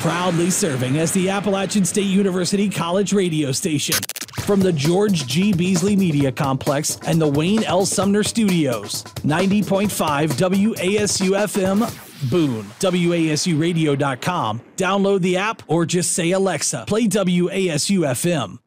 Proudly serving as the Appalachian State University College radio station. From the George G. Beasley Media Complex and the Wayne L. Sumner Studios. 90.5 WASU-FM, Boone. WASUradio.com. Download the app or just say, Alexa, play WASU-FM.